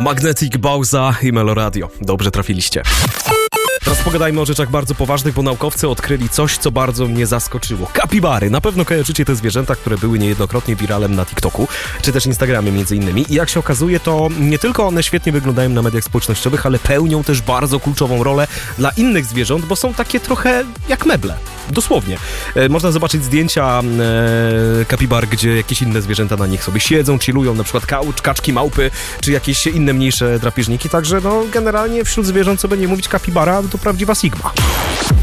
Magnetic Bauza i Meloradio. Dobrze trafiliście. Teraz pogadajmy o rzeczach bardzo poważnych, bo naukowcy odkryli coś, co bardzo mnie zaskoczyło. Kapibary. Na pewno kojarzycie te zwierzęta, które były niejednokrotnie wiralem na TikToku, czy też Instagramie między innymi. I jak się okazuje, to nie tylko one świetnie wyglądają na mediach społecznościowych, ale pełnią też bardzo kluczową rolę dla innych zwierząt, bo są takie trochę jak meble. Dosłownie. Można zobaczyć zdjęcia kapibar, gdzie jakieś inne zwierzęta na nich sobie siedzą, chillują, na przykład kaucz, kaczki, małpy, czy jakieś inne mniejsze drapieżniki. Także no generalnie wśród zwierząt, co by nie mówić, kapibara to prawdziwa sigma.